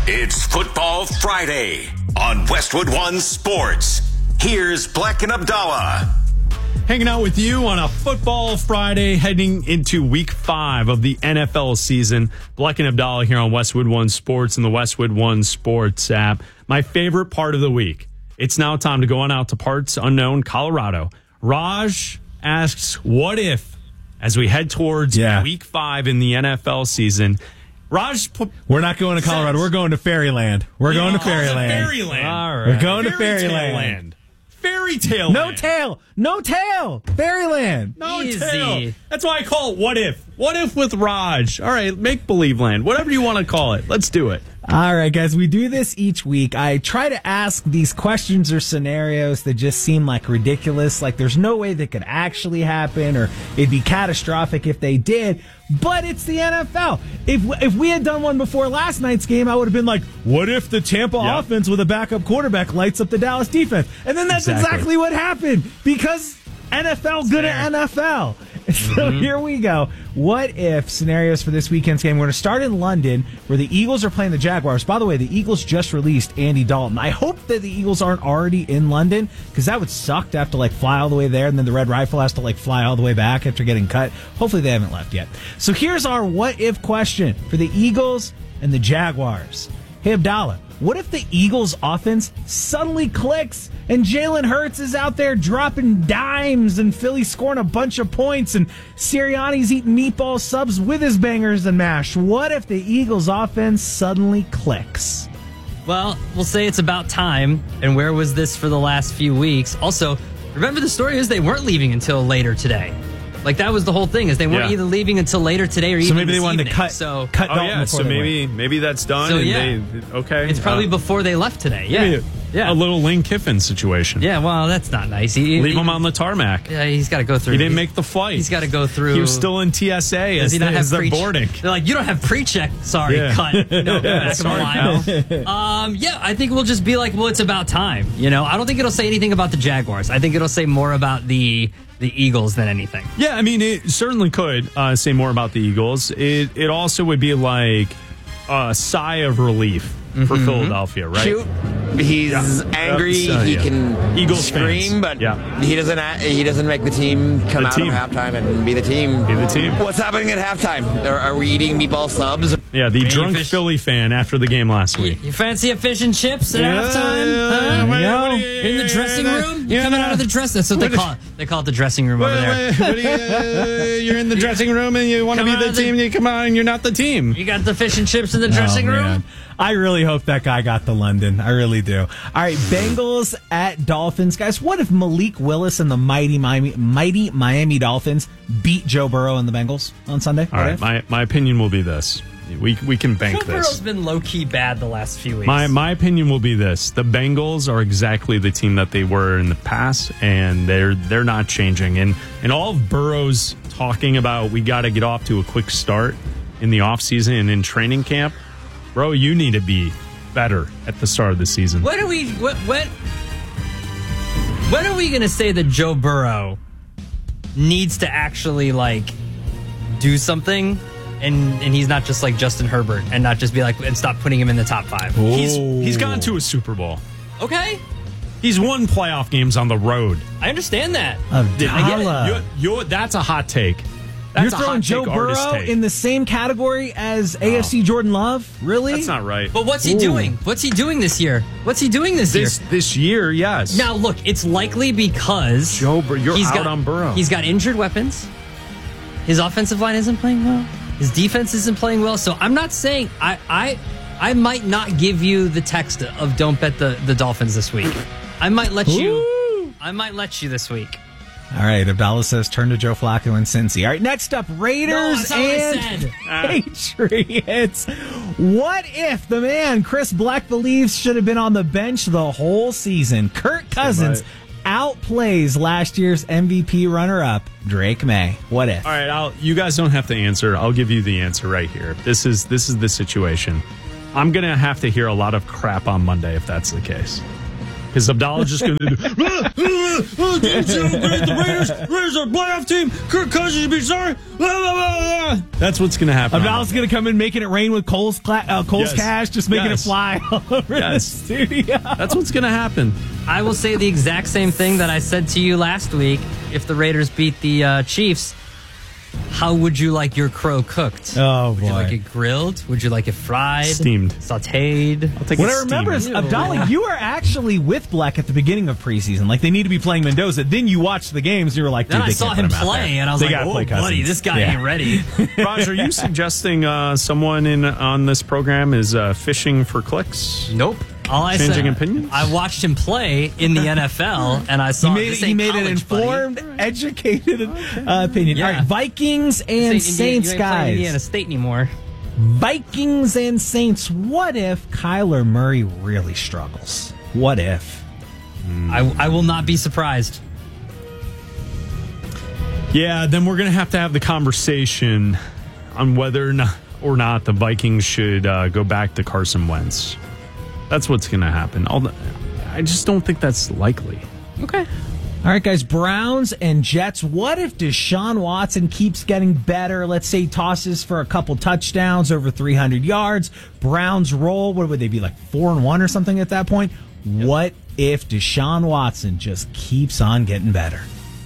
It's Football Friday on Westwood One Sports. Here's Black and Abdallah. Hanging out with you on a Football Friday, heading into Week 5 of the NFL season. Black and Abdallah here on Westwood One Sports and the Westwood One Sports app. My favorite part of the week. It's now time to go on out to parts unknown Colorado. Raj asks, what if, as we head towards Week 5 in the NFL season, Raj, we're not going to Colorado. We're going to Fairyland. We're going to Fairyland. Fairyland. All right. We're going to Fairyland. Fairy tale. No tail. No tail. Fairyland. No tail. That's why I call it What If. What If with Raj. All right, make believe land. Whatever you want to call it. Let's do it. All right, guys, we do this each week. I try to ask these questions or scenarios that just seem like ridiculous, like there's no way that could actually happen, or it'd be catastrophic if they did, but it's the NFL. If we had done one before last night's game, I would have been like, what if the Tampa offense with a backup quarterback lights up the Dallas defense? And then that's exactly what happened, because NFL good at NFL. So here we go. What if scenarios for this weekend's game? We're going to start in London, where the Eagles are playing the Jaguars. By the way, the Eagles just released Andy Dalton. I hope that the Eagles aren't already in London, because that would suck to have to fly all the way there, and then the Red Rifle has to fly all the way back after getting cut. Hopefully they haven't left yet. So here's our what if question for the Eagles and the Jaguars. Hey, Abdallah, what if the Eagles offense suddenly clicks and Jalen Hurts is out there dropping dimes and Philly scoring a bunch of points and Sirianni's eating meatball subs with his bangers and mash? What if the Eagles offense suddenly clicks? Well, we'll say it's about time. And where was this for the last few weeks? Also, remember the story is they weren't leaving until later today. That was the whole thing, is they weren't either leaving until later today or even maybe they wanted to cut Dalton. So maybe that's done. So, It's probably before they left today. Yeah. A little Lane Kiffin situation. Yeah, well, that's not nice. Leave him on the tarmac. Yeah, he's got to go through. He didn't make the flight. He's got to go through. He was still in TSA as they're boarding. They're like, you don't have pre-check. Sorry, cut. No, back sorry, pal. I think we'll just be like, well, it's about time. I don't think it'll say anything about the Jaguars. I think it'll say more about the Eagles than anything. Yeah, I mean, it certainly could say more about the Eagles. It also would be like a sigh of relief for Philadelphia, right? Shoot. He's angry. He can Eagles scream, fans. but he doesn't make the team come out of halftime and be the team. Be the team. What's happening at halftime? Are we eating meatball subs? Yeah, the drunk Philly fan after the game last week. You fancy a fish and chips at halftime? In the dressing room? Coming out of the dressing room. That's what they call it. They call it the dressing room over there. You're in the dressing room and you want to be the team, and you come out and you're not the team. You got the fish and chips in the dressing room? I really hope that guy got to London. I really do. All right, Bengals at Dolphins. Guys, what if Malik Willis and the mighty Miami Dolphins beat Joe Burrow and the Bengals on Sunday? All right, my opinion will be this. We can bank Joe this. Burrow's been low-key bad the last few weeks. My opinion will be this. The Bengals are exactly the team that they were in the past, and they're not changing. And all of Burrow's talking about, we got to get off to a quick start in the offseason and in training camp, bro, you need to be better at the start of the season. When are we going to say that Joe Burrow needs to actually do something and he's not just like Justin Herbert and not just be and stop putting him in the top 5? He's gone to a Super Bowl. Okay. He's won playoff games on the road. I understand that. Abdallah. That's a hot take. You're throwing Joe Burrow in the same category as AFC Jordan Love? Really? That's not right. But what's he doing? What's he doing this year? This year, yes. Now, look, it's likely because Joe Burrow, you're out on Burrow. He's got injured weapons. His offensive line isn't playing well. His defense isn't playing well. So I'm not saying I might not give you the text of don't bet the Dolphins this week. I might let you this week. All right, Abdallah says turn to Joe Flacco and Cincy. All right, next up, Raiders and Patriots. What if the man Chris Black believes should have been on the bench the whole season? Kirk Cousins outplays last year's MVP runner-up, Drake May. What if? All right, you guys don't have to answer. I'll give you the answer right here. This is the situation. I'm going to have to hear a lot of crap on Monday if that's the case. Because Abdallah's just going to do, the Raiders are a playoff team. Kirk Cousins should be sorry. That's what's going to happen. Abdallah's going to come in making it rain with Cole's cash, just making it fly all over the studio. That's what's going to happen. I will say the exact same thing that I said to you last week. If the Raiders beat the Chiefs, how would you like your crow cooked? Oh, boy. Would you like it grilled? Would you like it fried? Steamed. Sauteed? I'll take what it I remember is, steamed. Abdallah, you were actually with Black at the beginning of preseason. Like, they need to be playing Mendoza. Then you watched the games, and you were like, dude, Then I they saw can't put him out play, there. and I was They like, gotta oh, play Cousins. buddy, this guy ain't ready. Raj, are you suggesting someone on this program is fishing for clicks? Nope. All I Changing said, opinions? I watched him play in the NFL, and I saw He made an informed, educated opinion. Yeah. All right, Vikings and Saints, you ain't playing guys. Indiana State anymore. Vikings and Saints. What if Kyler Murray really struggles? What if? I will not be surprised. Yeah, then we're going to have the conversation on whether or not the Vikings should go back to Carson Wentz. That's what's going to happen. I just don't think that's likely. Okay. All right, guys, Browns and Jets. What if Deshaun Watson keeps getting better? Let's say he tosses for a couple touchdowns, over 300 yards. Browns roll. What would they be, like 4-1 or something at that point? Yep. What if Deshaun Watson just keeps on getting better?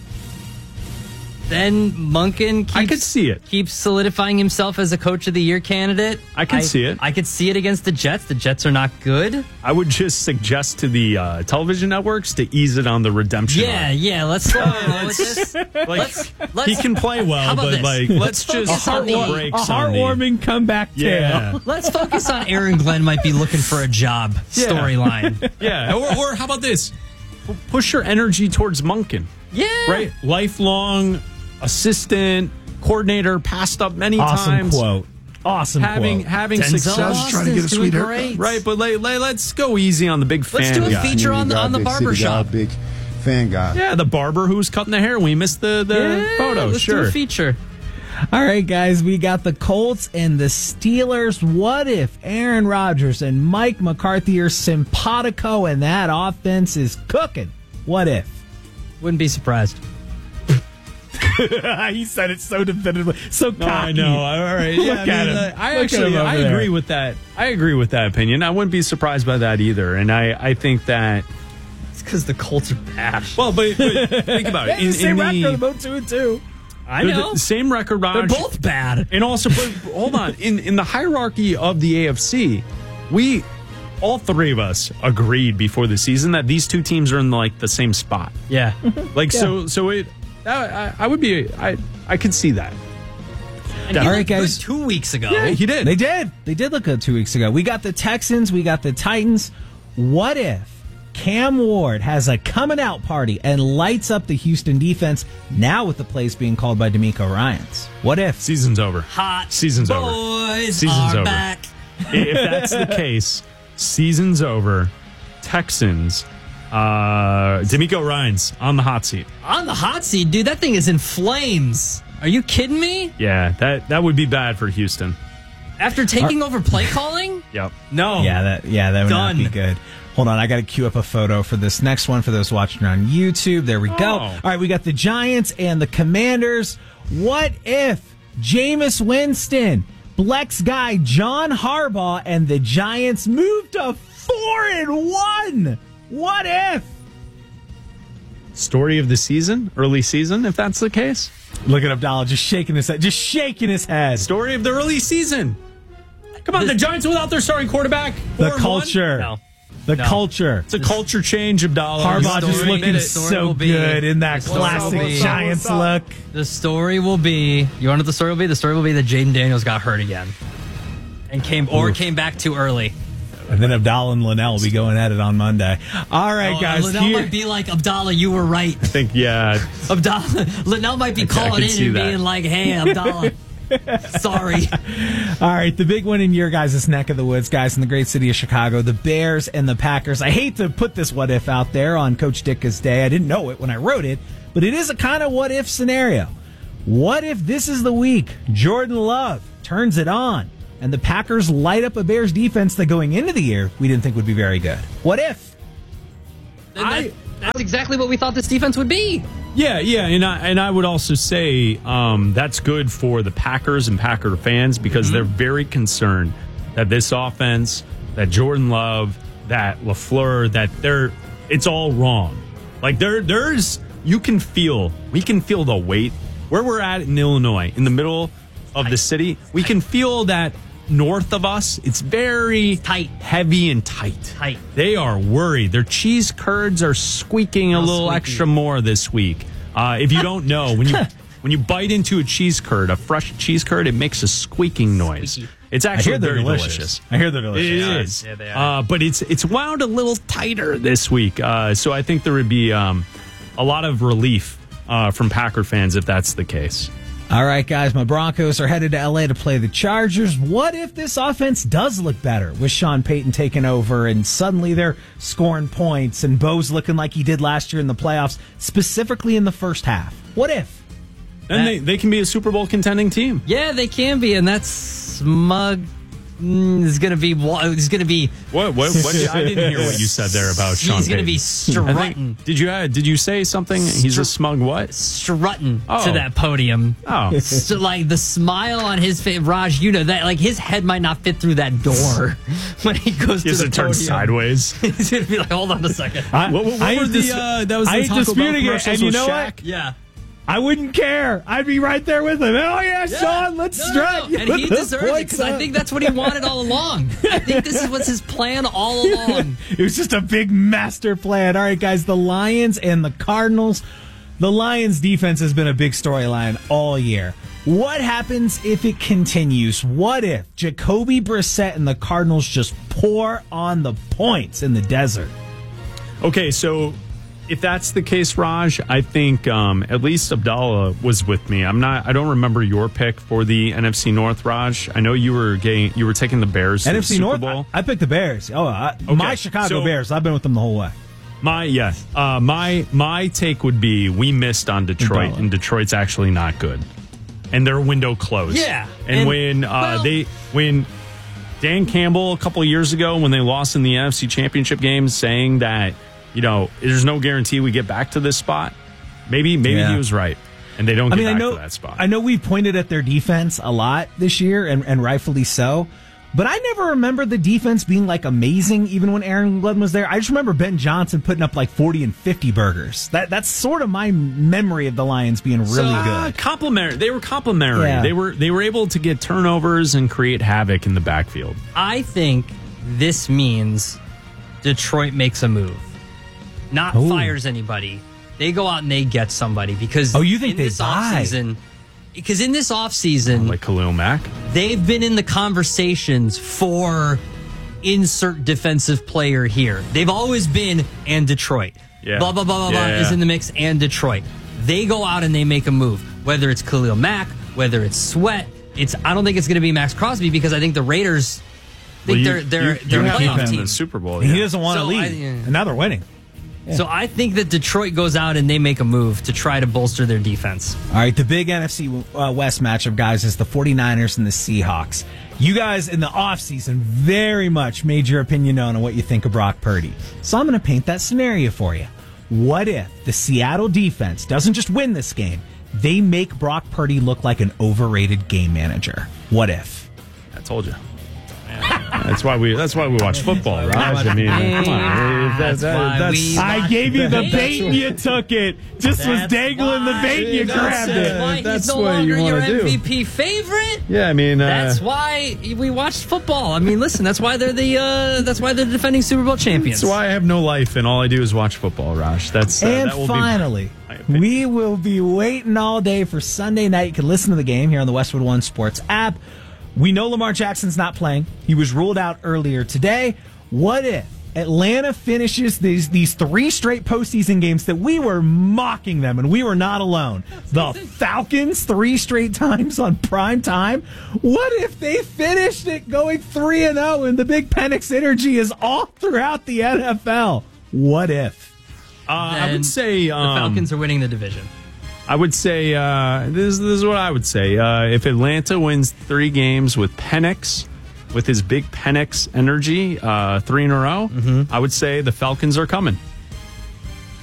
Then Monken I could see it. Keeps solidifying himself as a Coach of the Year candidate. I could see it. I could see it against the Jets. The Jets are not good. I would just suggest to the television networks to ease it on the redemption. Yeah. Let's go with this. Like, he can play well, but this? like, let's just on the- break A heartwarming comeback tale. Yeah. Let's focus on Aaron Glenn might be looking for a job storyline. Yeah. Or how about this? Push your energy towards Monken. Yeah. Right? Lifelong assistant, coordinator, passed up many times. Awesome quote. Having Denzel success. Austin's trying to get a doing sweet great. haircut. Right, but let's go easy on the big fan Let's do a guy. feature on the barber shop. Big fan guy. Yeah, the barber who was cutting the hair. We missed the photo. Let's do Sure. a feature. All right, guys, we got the Colts and the Steelers. What if Aaron Rodgers and Mike McCarthy are simpatico and that offense is cooking? What if? Wouldn't be surprised. He said it so definitively, so cocky. I know. All right. Yeah, Look at him. I Look at him over I there. agree with that. I agree with that opinion. I wouldn't be surprised by that either. And I think that. It's because the Colts are bad. Well, but think about it. They have the same record, they're both 2-2. I know. The same record, Raj. They're both bad. And also, but hold on. In the hierarchy of the AFC, all three of us agreed before the season that these two teams are in like the same spot. Yeah. I would be. I could see that. And All he right, looked guys. good 2 weeks ago. Yeah, he did. They did look good 2 weeks ago. We got the Texans, we got the Titans. What if Cam Ward has a coming out party and lights up the Houston defense now with the plays being called by D'Amico Ryans? What if? Season's over. Hot Season's over. boys Season's are over. back. If that's the case, season's over. Texans. D'Amico Ryans on the hot seat. On the hot seat, dude, that thing is in flames. Are you kidding me? Yeah, that would be bad for Houston. After taking over play calling? Yep. No. Yeah, that would not be Done. good. Hold on, I got to queue up a photo for this next one for those watching on YouTube. There we go. All right, we got the Giants and the Commanders. What if Jameis Winston, Blex guy John Harbaugh, and the Giants moved to 4-1? What if? Story of the season, early season, if that's the case. Look at Abdallah just shaking his head. Story of the early season. Come on, the Giants without their starting quarterback. The 4-1. culture. No. The No. culture. It's a culture change, Abdallah. Harbaugh story- just looking the story so will be- good in that the story will classic be- Giants look. The story will be, you want what the story will be? The story will be that Jaden Daniels got hurt again. And came back too early. And then Abdallah and Linnell will be going at it on Monday. All right, guys. Linnell Here, might be like, Abdallah, you were right. I think, yeah. Linnell might be I calling can in see and that. being like, hey, Abdallah, sorry. all right, the big one in your guys' neck of the woods, guys, in the great city of Chicago, the Bears and the Packers. I hate to put this what if out there on Coach Ditka's day. I didn't know it when I wrote it, but it is a kind of what if scenario. What if this is the week Jordan Love turns it on and the Packers light up a Bears defense that going into the year we didn't think would be very good? What if? That's exactly what we thought this defense would be. Yeah, and I would also say that's good for the Packers and Packer fans because they're very concerned that this offense, that Jordan Love, that LaFleur, that it's all wrong. Like we can feel the weight where we're at in Illinois, in the middle of the city. We can feel that north of us, it's very tight, heavy and tight. They are worried. Their cheese curds are squeaking a little extra more this week. If you don't know, when you bite into a cheese curd, a fresh cheese curd, it makes a squeaking noise. It's actually very delicious. I hear they're delicious. It is. Yeah, they are. But it's wound a little tighter this week. So I think there would be a lot of relief from Packer fans if that's the case. All right, guys, my Broncos are headed to L.A. to play the Chargers. What if this offense does look better with Sean Payton taking over and suddenly they're scoring points and Bo's looking like he did last year in the playoffs, specifically in the first half? What if? And they can be a Super Bowl contending team. Yeah, they can be, and that's smug. Is going to be. What? I didn't hear what you said there about Sean Payton. He's going to be strutting. Did you say something? He's a smug what? Strutting to that podium. Oh, so, like the smile on his face, Raj. You know that, like his head might not fit through that door when he goes to the podium. Turn sideways. He's going to be like, hold on a second. What were that was the Taco Bell commercials and you with know Shaq? what? Yeah. I wouldn't care. I'd be right there with him. Oh, yeah, Sean, let's strut. And he deserves it because I think that's what he wanted all along. I think this was his plan all along. It was just a big master plan. All right, guys, the Lions and the Cardinals. The Lions' defense has been a big storyline all year. What happens if it continues? What if Jacoby Brissett and the Cardinals just pour on the points in the desert? Okay, so if that's the case, Raj, I think at least Abdallah was with me. I don't remember your pick for the NFC North, Raj. I know you were taking the Bears. NFC to the Super North. Bowl. I picked the Bears. My Chicago Bears. I've been with them the whole way. My take would be we missed on Detroit, and Detroit's actually not good, and their window closed. Yeah, and when Dan Campbell a couple of years ago when they lost in the NFC Championship game, saying that, there's no guarantee we get back to this spot. Maybe he was right, and they don't get back to that spot. I know we've pointed at their defense a lot this year, and rightfully so. But I never remember the defense being like amazing, even when Aaron Glenn was there. I just remember Ben Johnson putting up like 40 and 50 burgers. That's sort of my memory of the Lions being really good. Complimentary. They were complimentary. Yeah. They were able to get turnovers and create havoc in the backfield. I think this means Detroit makes a move. Not fires anybody. They go out and they get somebody because you think they buy? Because in this offseason, like Khalil Mack, they've been in the conversations for insert defensive player here. They've always been, and Detroit. Yeah. Blah, blah, blah, blah, blah is in the mix, and Detroit. They go out and they make a move. Whether it's Khalil Mack, whether it's Sweat, I don't think it's going to be Max Crosby because I think the Raiders think they're a playoff team. The Super Bowl. He doesn't want to leave. And now they're winning. Yeah. So I think that Detroit goes out and they make a move to try to bolster their defense. All right, the big NFC West matchup, guys, is the 49ers and the Seahawks. You guys in the offseason very much made your opinion known on what you think of Brock Purdy. So I'm going to paint that scenario for you. What if the Seattle defense doesn't just win this game, they make Brock Purdy look like an overrated game manager? What if? I told you. That's why we watch football, Raj. I mean, come on. I gave you the bait and you took it. Just was dangling the bait and you grabbed it. That's no longer your MVP favorite. Yeah, I mean, that's why we watched football. I mean, listen, that's why they're the defending Super Bowl champions. That's why I have no life and all I do is watch football, Raj. And finally, we will be waiting all day for Sunday night. You can listen to the game here on the Westwood One Sports app. We know Lamar Jackson's not playing. He was ruled out earlier today. What if Atlanta finishes these 3 straight postseason games that we were mocking them, and we were not alone? The Falcons 3 straight times on prime time. What if they finished it going 3-0 and the big Penix energy is all throughout the NFL? What if? I would say the Falcons are winning the division. I would say this is what I would say. If Atlanta wins 3 games with Penix, with his big Penix energy, 3 in a row, I would say the Falcons are coming.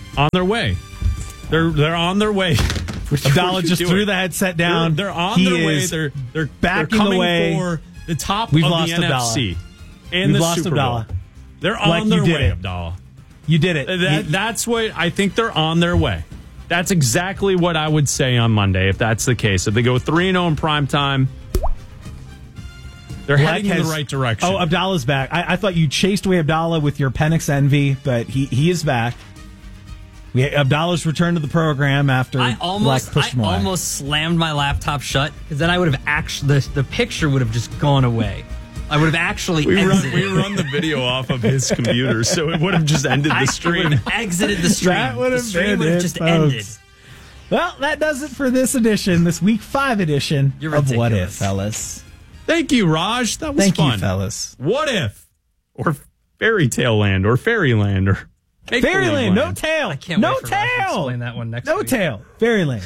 On their way. They're on their way. Abdallah just threw the headset down. They're on their way. They're backing coming away for the top We've of lost the Abdallah. NFC and We've the lost Super Bowl. Abdallah. They're on their way, it. Abdallah. You did it. That's what I think. They're on their way. That's exactly what I would say on Monday if that's the case. If they go 3-0 in prime time, they're heading in the right direction. Oh, Abdallah's back. I thought you chased away Abdallah with your Penix envy, but he is back. Abdallah's returned to the program after I almost slammed my laptop shut because then I would have actually the picture would have just gone away. I would have actually exited. We run the video off of his computer, so it would have just ended the stream. Would have exited the stream. That would have the stream been would have it, just folks. ended. Well, that does it for this edition, this Week 5 edition You're of What ridiculous. If, fellas. Thank you, Raj. That was Thank fun. you, fellas. What if, or Fairy Tale Land, or Fairyland, or Fairyland, no tail. I can't no wait for Raj to tail. explain that one next No week. tail. Fairyland.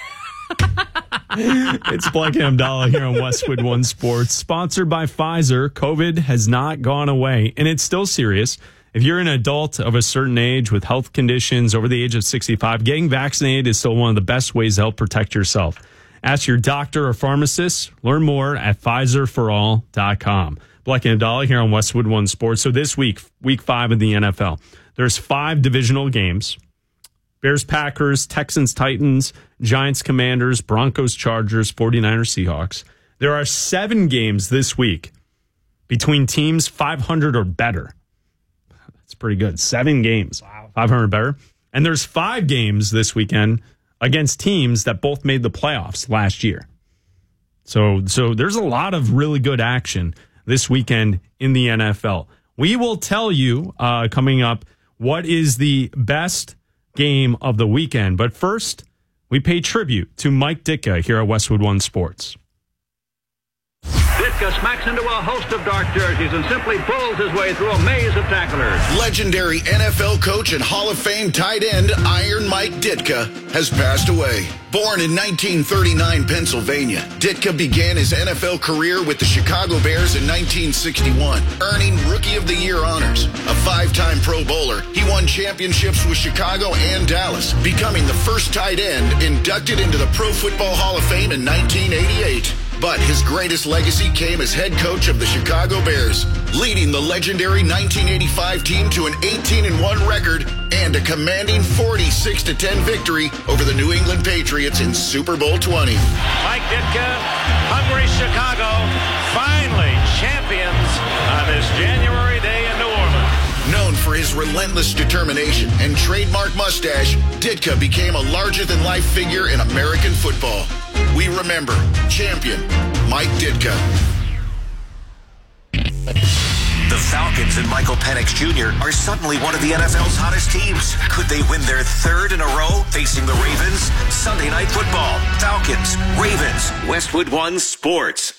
It's Black and Abdallah here on Westwood One Sports, sponsored by Pfizer. COVID has not gone away, and it's still serious. If you're an adult of a certain age with health conditions over the age of 65, getting vaccinated is still one of the best ways to help protect yourself. Ask your doctor or pharmacist. Learn more at PfizerForAll.com. Black and Abdallah here on Westwood One Sports. So this week, Week 5 of the NFL, there's 5 divisional games. Bears, Packers, Texans, Titans, Giants, Commanders, Broncos, Chargers, 49ers, Seahawks. There are 7 games this week between teams 500 or better. That's pretty good. 7 games. Wow. 500 or better. And there's 5 games this weekend against teams that both made the playoffs last year. So there's a lot of really good action this weekend in the NFL. We will tell you coming up what is the best game of the weekend. But first, we pay tribute to Mike Ditka here at Westwood One Sports. Ditka smacks into a host of dark jerseys and simply pulls his way through a maze of tacklers. Legendary NFL coach and Hall of Fame tight end Iron Mike Ditka has passed away. Born in 1939 Pennsylvania, Ditka began his NFL career with the Chicago Bears in 1961, earning Rookie of the Year honors. A 5-time Pro Bowler, he won championships with Chicago and Dallas, becoming the first tight end inducted into the Pro Football Hall of Fame in 1988. But his greatest legacy came as head coach of the Chicago Bears, leading the legendary 1985 team to an 18-1 record and a commanding 46-10 victory over the New England Patriots in Super Bowl 20. Mike Ditka, hungry Chicago, finally champions on this January day in New Orleans. Known for his relentless determination and trademark mustache, Ditka became a larger-than-life figure in American football. We remember champion Mike Ditka. The Falcons and Michael Penix Jr. are suddenly one of the NFL's hottest teams. Could they win their 3rd in a row facing the Ravens? Sunday Night Football. Falcons, Ravens, Westwood One Sports.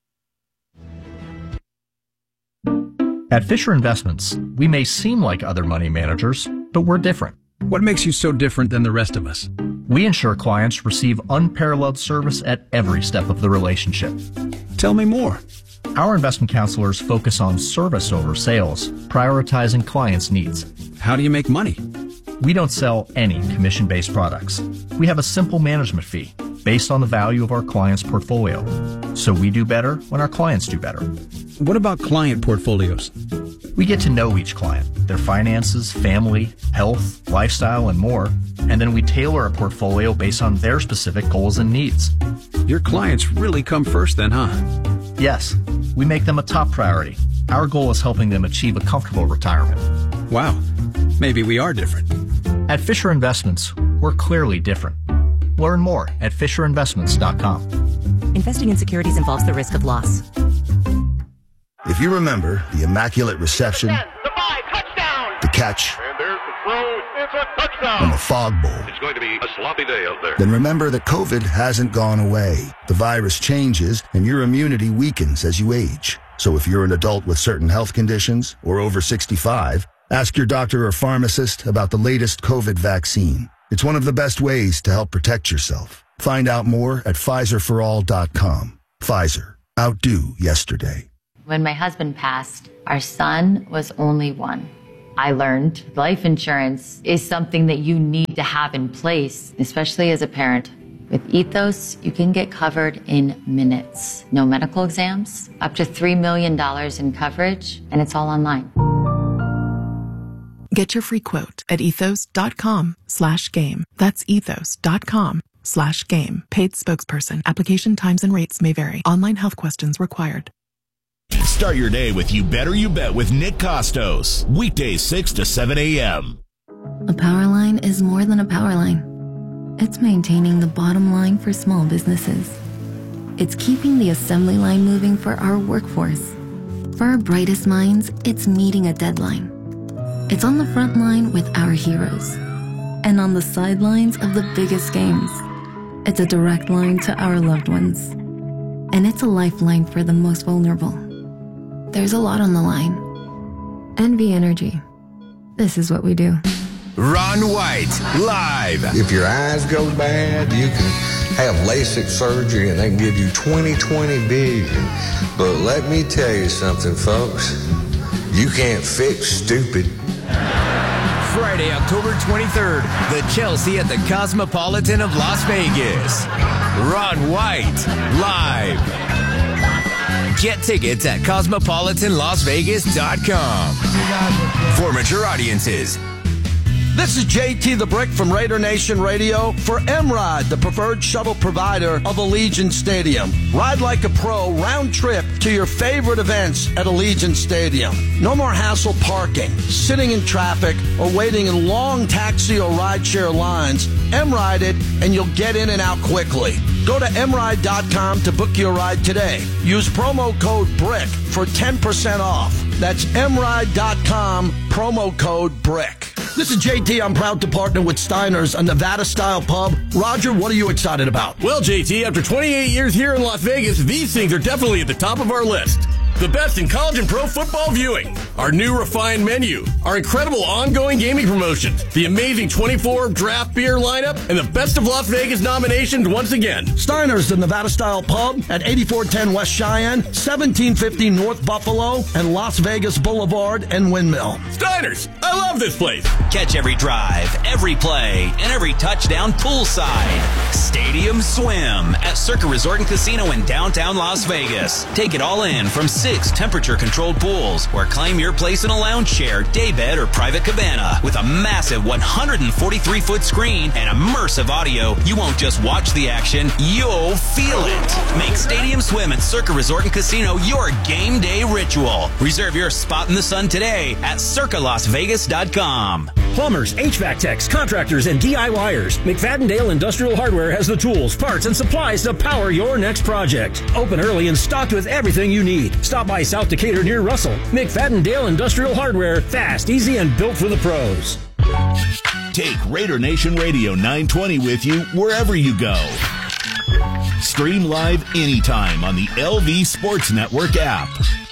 At Fisher Investments, we may seem like other money managers, but we're different. What makes you so different than the rest of us? We ensure clients receive unparalleled service at every step of the relationship. Tell me more. Our investment counselors focus on service over sales, prioritizing clients' needs. How do you make money? We don't sell any commission-based products. We have a simple management fee based on the value of our client's portfolio. So we do better when our clients do better. What about client portfolios? We get to know each client, their finances, family, health, lifestyle, and more, and then we tailor a portfolio based on their specific goals and needs. Your clients really come first then, huh? Yes, we make them a top priority. Our goal is helping them achieve a comfortable retirement. Wow, maybe we are different. At Fisher Investments, we're clearly different. Learn more at FisherInvestments.com. Investing in securities involves the risk of loss. If you remember the Immaculate Reception, the catch, And there's the throw. It's a touchdown. and the Fog Bowl, It's going to be a sloppy day out there. then remember that COVID hasn't gone away. The virus changes and your immunity weakens as you age. So if you're an adult with certain health conditions or over 65, ask your doctor or pharmacist about the latest COVID vaccine. It's one of the best ways to help protect yourself. Find out more at PfizerForAll.com. Pfizer. Outdo yesterday. When my husband passed, our son was only 1. I learned life insurance is something that you need to have in place, especially as a parent. With Ethos, you can get covered in minutes. No medical exams, up to $3 million in coverage, and it's all online. Get your free quote at ethos.com/game. That's ethos.com/game. Paid spokesperson. Application times and rates may vary. Online health questions required. Start your day with You Better You Bet with Nick Costos. Weekdays 6 to 7 a.m. A power line is more than a power line. It's maintaining the bottom line for small businesses. It's keeping the assembly line moving for our workforce. For our brightest minds, it's meeting a deadline. It's on the front line with our heroes. And on the sidelines of the biggest games. It's a direct line to our loved ones. And it's a lifeline for the most vulnerable. There's a lot on the line. NV Energy. This is what we do. Ron White, live. If your eyes go bad, you can have LASIK surgery and they can give you 20/20 vision. But let me tell you something, folks. You can't fix stupid. Friday, October 23rd, the Chelsea at the Cosmopolitan of Las Vegas. Ron White, live. Get tickets at cosmopolitanlasvegas.com. For mature audiences. This is JT the Brick from Raider Nation Radio for M-Ride, the preferred shuttle provider of Allegiant Stadium. Ride like a pro, round trip to your favorite events at Allegiant Stadium. No more hassle parking, sitting in traffic, or waiting in long taxi or rideshare lines. M-Ride it, and you'll get in and out quickly. Go to mride.com to book your ride today. Use promo code BRICK for 10% off. That's mride.com, promo code BRICK. This is JT. I'm proud to partner with Steiner's, a Nevada-style pub. Roger, what are you excited about? Well, JT, after 28 years here in Las Vegas, these things are definitely at the top of our list. The best in college and pro football viewing, our new refined menu, our incredible ongoing gaming promotions, the amazing 24 draft beer lineup, and the Best of Las Vegas nominations once again. Steiner's, the Nevada-style pub at 8410 West Cheyenne, 1750 North Buffalo, and Las Vegas Boulevard and Windmill. Steiner's, I love this place. Catch every drive, every play, and every touchdown poolside. Stadium Swim at Circa Resort and Casino in downtown Las Vegas. Take it all in from 6 temperature-controlled pools, or claim your place in a lounge chair, daybed, or private cabana. With a massive 143-foot screen and immersive audio, you won't just watch the action, you'll feel it. Make Stadium Swim at Circa Resort and Casino your game day ritual. Reserve your spot in the sun today at circalasvegas.com. Plumbers, HVAC techs, contractors, and DIYers. McFadden-Dale Industrial Hardware has the tools, parts, and supplies to power your next project. Open early and stocked with everything you need. Stop by South Decatur near Russell. McFadden-Dale Industrial Hardware. Fast, easy, and built for the pros. Take Raider Nation Radio 920 with you wherever you go. Stream live anytime on the LV Sports Network app.